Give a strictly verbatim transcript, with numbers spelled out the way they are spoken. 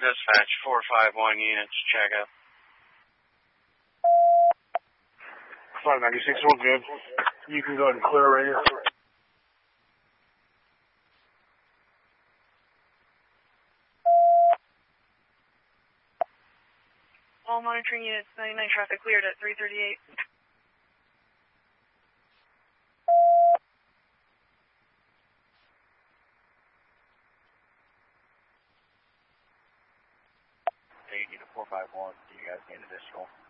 Dispatch, four five one units, check up. five ninety-six, we're good. You can go ahead and clear radio. All monitoring units, ninety-nine traffic cleared at three thirty-eight. Hey, you need a four five one. Do you guys need additional?